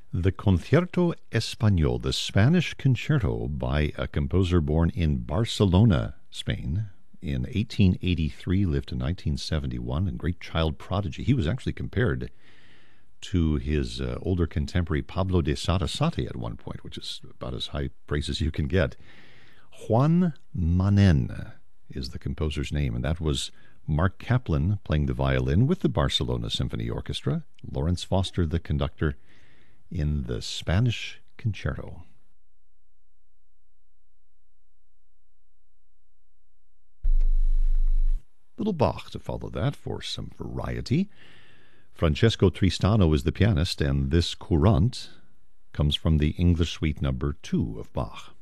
The Concierto Español, the Spanish concerto by a composer born in Barcelona, Spain, in 1883, lived to 1971, and great child prodigy. He was actually compared to his older contemporary Pablo de Sarasate at one point, which is about as high praise as you can get. Juan Manen is the composer's name, and that was Mark Kaplan playing the violin with the Barcelona Symphony Orchestra, Lawrence Foster the conductor in the Spanish concerto. Little Bach to follow that for some variety. Francesco Tristano is the pianist, and this courant comes from the English Suite number 2 of Bach.